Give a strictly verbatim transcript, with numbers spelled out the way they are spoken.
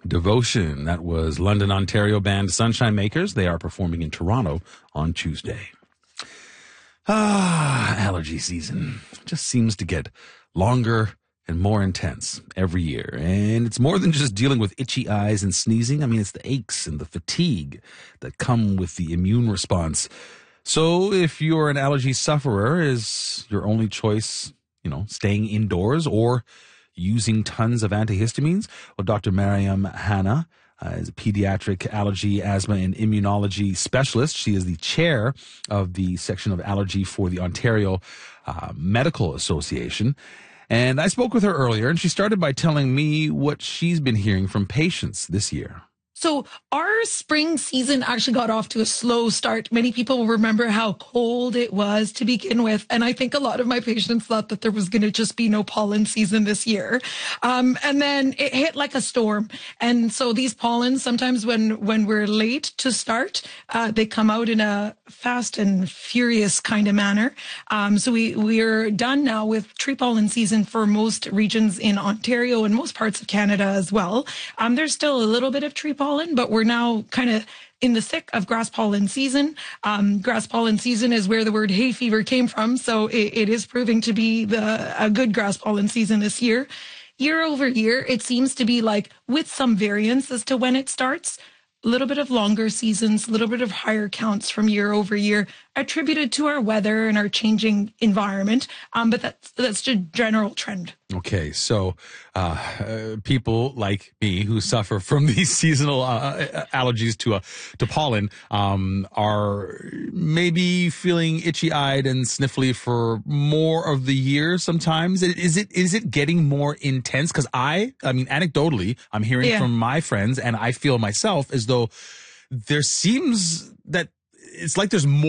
Devotion. That was London, Ontario band Sunshine Makers. They are performing in Toronto on Tuesday. Ah, allergy season just seems to get longer and more intense every year. And it's more than just dealing with itchy eyes and sneezing. I mean, it's the aches and the fatigue that come with the immune response. So if you're an allergy sufferer, is your only choice, you know, staying indoors or using tons of antihistamines? Well, Doctor Mariam Hanna uh, is a pediatric allergy, asthma, and immunology specialist. She is the chair of the section of allergy for the Ontario uh, Medical Association. And I spoke with her earlier, and she started by telling me what she's been hearing from patients this year. So our spring season actually got off to a slow start. Many people will remember how cold it was to begin with. And I think a lot of my patients thought that there was going to just be no pollen season this year. Um, and then it hit like a storm. And so these pollens, sometimes when, when we're late to start, uh, they come out in a fast and furious kind of manner. Um, so we, we're done now with tree pollen season for most regions in Ontario and most parts of Canada as well. Um, there's still a little bit of tree pollen. Pollen, but we're now kind of in the thick of grass pollen season. Um, grass pollen season is where the word hay fever came from, so it, it is proving to be the a good grass pollen season this year. Year over year, it seems to be like with some variance as to when it starts. A little bit of longer seasons, a little bit of higher counts from year over year, attributed to our weather and our changing environment. Um, but that's that's just a general trend. Okay, so uh, uh, people like me who suffer from these seasonal uh, allergies to uh, to pollen um, are maybe feeling itchy-eyed and sniffly for more of the year. Sometimes is it is it getting more intense? Because I, I mean, anecdotally, I'm hearing Yeah. from my friends, and I feel myself as though there seems that it's like there's more.